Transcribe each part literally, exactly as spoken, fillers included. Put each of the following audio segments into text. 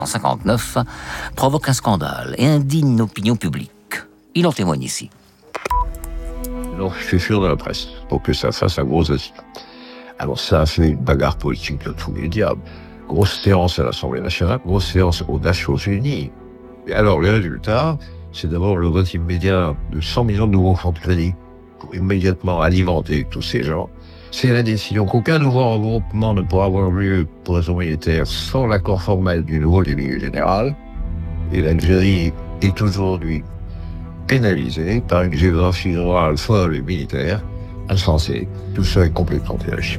cinquante-neuf provoque un scandale et indigne l'opinion publique. Il en témoigne ici. Alors, je fais fuir de la presse pour que ça fasse un gros assis. Alors, ça a fait une bagarre politique de tous les diables. Grosse séance à l'Assemblée nationale, grosse séance aux Nations Unies. Et alors, le résultat, c'est d'abord le vote immédiat de cent millions de nouveaux fonds de crédit pour immédiatement alimenter tous ces gens. C'est la décision qu'aucun nouveau regroupement ne pourra avoir lieu pour raison militaire sans l'accord formel du nouveau délégué général. Et l'Algérie est aujourd'hui pénalisée par une géographie rurale folle et militaire, insensée. Tout ça est complètement terrible.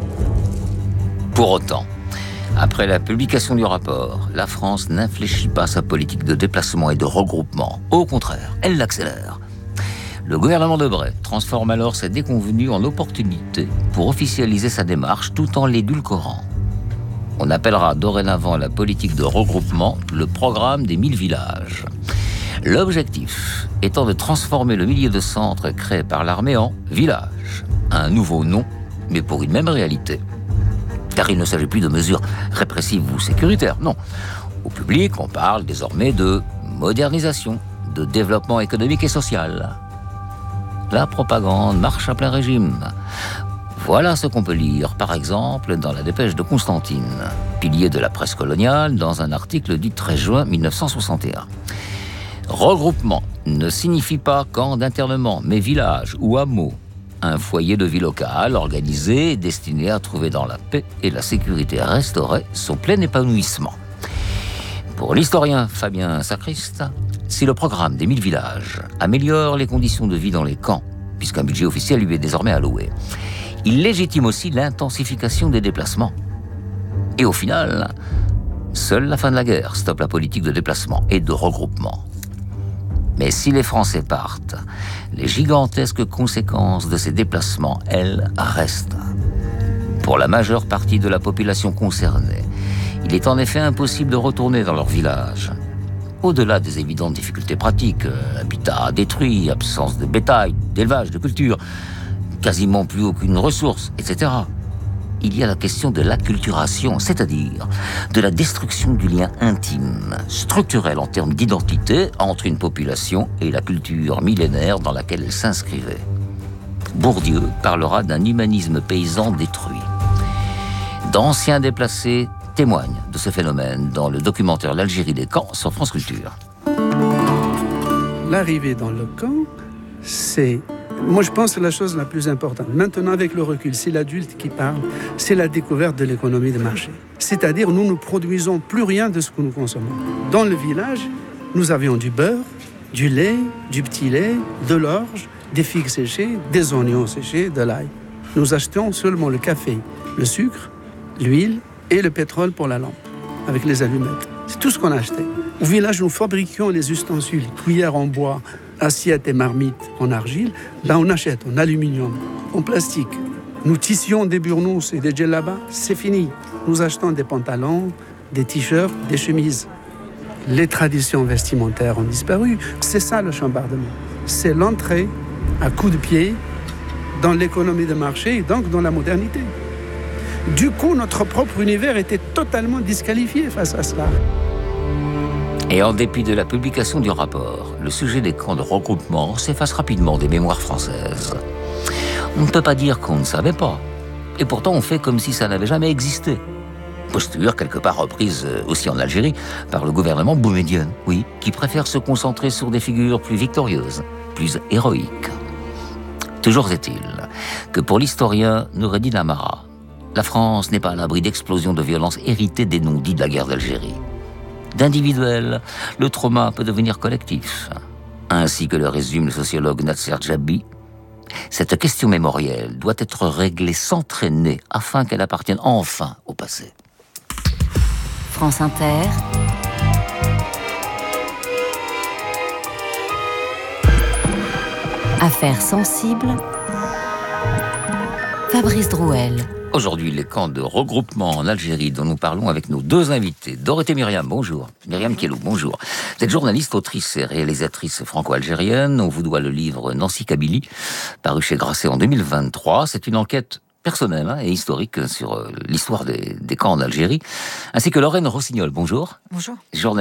Pour autant, après la publication du rapport, la France n'infléchit pas sa politique de déplacement et de regroupement. Au contraire, elle l'accélère. Le gouvernement Debré transforme alors cette déconvenue en opportunité pour officialiser sa démarche tout en l'édulcorant. On appellera dorénavant la politique de regroupement le programme des mille villages. L'objectif étant de transformer le millier de centre créé par l'armée en village. Un nouveau nom, mais pour une même réalité. Car il ne s'agit plus de mesures répressives ou sécuritaires, non. Au public, on parle désormais de modernisation, de développement économique et social. La propagande marche à plein régime. Voilà ce qu'on peut lire, par exemple, dans la dépêche de Constantine, pilier de la presse coloniale, dans un article du treize juin mille neuf cent soixante et un. Regroupement ne signifie pas camp d'internement, mais village ou hameau. Un foyer de vie locale organisé, destiné à trouver dans la paix et la sécurité restaurée son plein épanouissement. Pour l'historien Fabien Sacriste, si le programme des mille villages améliore les conditions de vie dans les camps, puisqu'un budget officiel lui est désormais alloué, il légitime aussi l'intensification des déplacements. Et au final, seule la fin de la guerre stoppe la politique de déplacement et de regroupement. Mais si les Français partent, les gigantesques conséquences de ces déplacements, elles, restent. Pour la majeure partie de la population concernée, il est en effet impossible de retourner dans leur village. Au-delà des évidentes difficultés pratiques, habitat détruit, absence de bétail, d'élevage, de culture, quasiment plus aucune ressource, et cetera. Il y a la question de l'acculturation, c'est-à-dire de la destruction du lien intime, structurel en termes d'identité entre une population et la culture millénaire dans laquelle elle s'inscrivait. Bourdieu parlera d'un humanisme paysan détruit. D'anciens déplacés témoignent de ce phénomène dans le documentaire L'Algérie des camps sur France Culture. L'arrivée dans le camp, c'est... Moi, je pense que c'est la chose la plus importante. Maintenant, avec le recul, c'est l'adulte qui parle, c'est la découverte de l'économie de marché. C'est-à-dire, nous ne produisons plus rien de ce que nous consommons. Dans le village, nous avions du beurre, du lait, du petit lait, de l'orge, des figues séchées, des oignons séchés, de l'ail. Nous achetions seulement le café, le sucre, l'huile et le pétrole pour la lampe, avec les allumettes. C'est tout ce qu'on achetait. Au village, nous fabriquions les ustensiles, cuillères en bois, assiettes et marmites en argile. Là, on achète en aluminium, en plastique. Nous tissions des burnous et des djellabas, c'est fini. Nous achetons des pantalons, des t-shirts, des chemises. Les traditions vestimentaires ont disparu. C'est ça le chambardement. C'est l'entrée à coups de pied dans l'économie de marché et donc dans la modernité. Du coup, notre propre univers était totalement disqualifié face à cela. Et en dépit de la publication du rapport, le sujet des camps de regroupement s'efface rapidement des mémoires françaises. On ne peut pas dire qu'on ne savait pas. Et pourtant, on fait comme si ça n'avait jamais existé. Posture quelque part reprise aussi en Algérie par le gouvernement boumedienne, oui, qui préfère se concentrer sur des figures plus victorieuses, plus héroïques. Toujours est-il que pour l'historien Noureddin Amara, la France n'est pas à l'abri d'explosions de violence héritées des non-dits de la guerre d'Algérie. D'individuel, le trauma peut devenir collectif. Ainsi que le résume le sociologue Nasser Djabi, cette question mémorielle doit être réglée sans traîner afin qu'elle appartienne enfin au passé. France Inter. Affaires sensibles. Fabrice Drouel. Aujourd'hui, les camps de regroupement en Algérie dont nous parlons avec nos deux invités. Dorothée Myriam, bonjour. Myriam Kielou, bonjour. Vous êtes journaliste, autrice et réalisatrice franco-algérienne. On vous doit le livre Nancy Kabylie, paru chez Grasset en deux mille vingt-trois. C'est une enquête personnel hein, et historique sur euh, l'histoire des, des camps en Algérie, ainsi que Lorraine Rossignol. Bonjour. Bonjour. Journaliste